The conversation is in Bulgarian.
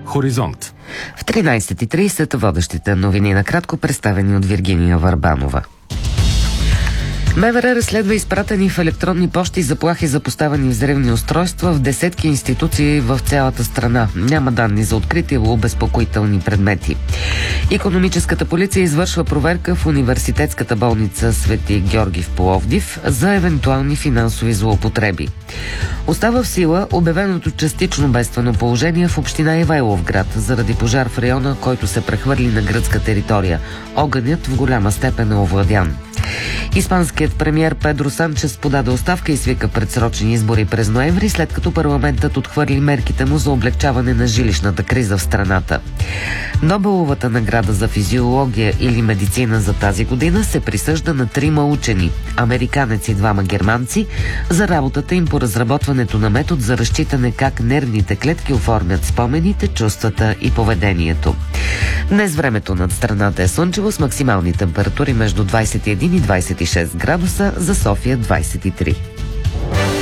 Хоризонт. В 13:30 водещите новини накратко, представени от Виргиния Върбанова. МВР разследва изпратени в електронни пощи заплахи за поставени взривни устройства в десетки институции в цялата страна. Няма данни за открити или обезпокоителни предмети. Икономическата полиция извършва проверка в университетската болница Свети Георги в Пловдив за евентуални финансови злоупотреби. Остава в сила обявеното частично бедствено положение в община Ивайловград заради пожар в района, който се прехвърли на гръцка територия. Огънят в голяма степен е овладян. Испанският премиер Педро Санчес подаде оставка и свика предсрочни избори през ноември, след като парламентът отхвърли мерките му за облегчаване на жилищната криза в страната. Нобеловата награда за физиология или медицина за тази година се присъжда на 3 учени – американец и 2 германци, за работата им по разработването на метод за разчитане как нервните клетки оформят спомените, чувствата и поведението. Днес времето над страната е слънчево с максимални температури между 21 и 26 градуса, за София 23.